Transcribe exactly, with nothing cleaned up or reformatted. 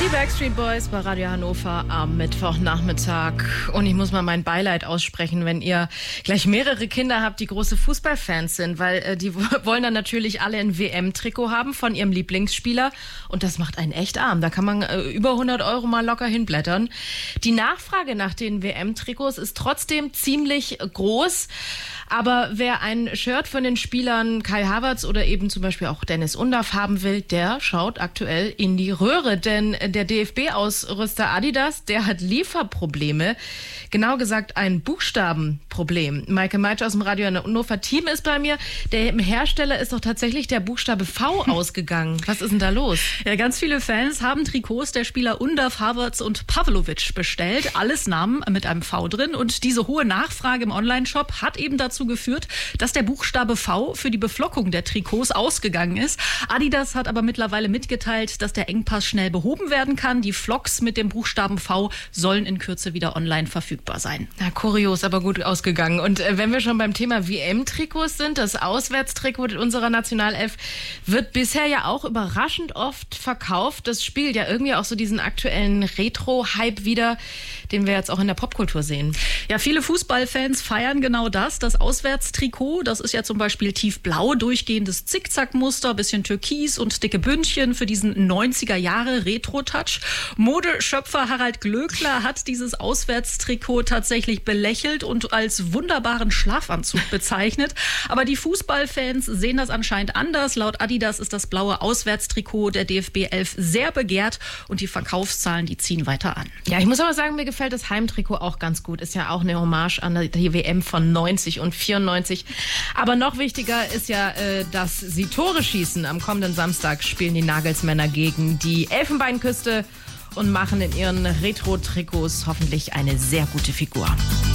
Die Backstreet Boys bei Radio Hannover am Mittwochnachmittag. Und ich muss mal mein Beileid aussprechen, wenn ihr gleich mehrere Kinder habt, die große Fußballfans sind, weil äh, die wollen dann natürlich alle ein W M-Trikot haben von ihrem Lieblingsspieler. Und das macht einen echt arm. Da kann man äh, über hundert Euro mal locker hinblättern. Die Nachfrage nach den W M-Trikots ist trotzdem ziemlich groß. Aber wer ein Shirt von den Spielern Kai Havertz oder eben zum Beispiel auch Dennis Undaff haben will, der schaut aktuell in die Röhre. Denn der D F B-Ausrüster Adidas, der hat Lieferprobleme. Genau gesagt ein Buchstabenproblem. Maike Meitsch aus dem Radio Hannover Team ist bei mir. Der Hersteller ist doch tatsächlich der Buchstabe V ausgegangen. Was ist denn da los? Ja, ganz viele Fans haben Trikots der Spieler Undaff, Havertz und Pavlovic bestellt. Alles Namen mit einem V drin. Und diese hohe Nachfrage im Onlineshop hat eben dazu geführt, dass der Buchstabe V für die Beflockung der Trikots ausgegangen ist. Adidas hat aber mittlerweile mitgeteilt, dass der Engpass schnell behoben werden kann. Die Flocks mit dem Buchstaben V sollen in Kürze wieder online verfügbar sein. Na, kurios, aber gut ausgegangen. Und äh, wenn wir schon beim Thema W M-Trikots sind, das Auswärtstrikot unserer Nationalelf wird bisher ja auch überraschend oft verkauft. Das spiegelt ja irgendwie auch so diesen aktuellen Retro-Hype wider, den wir jetzt auch in der Popkultur sehen. Ja, viele Fußballfans feiern genau das, das Auswärtstrikot. Das ist ja zum Beispiel tiefblau, durchgehendes Zickzackmuster, bisschen türkis und dicke Bündchen für diesen neunziger Jahre Retro-Touch. Modeschöpfer Harald Glöckler hat dieses Auswärtstrikot tatsächlich belächelt und als wunderbaren Schlafanzug bezeichnet. Aber die Fußballfans sehen das anscheinend anders. Laut Adidas ist das blaue Auswärtstrikot der D F B elf sehr begehrt und die Verkaufszahlen, die ziehen weiter an. Ja, ich muss aber sagen, mir gefällt das Heimtrikot auch ganz gut. Ist ja auch eine Hommage an die W M von neunzig und vierundneunzig. Aber noch wichtiger ist ja, äh, dass sie Tore schießen. Am kommenden Samstag spielen die Nagelsmänner gegen die Elfenbeinküste und machen in ihren Retro-Trikots hoffentlich eine sehr gute Figur.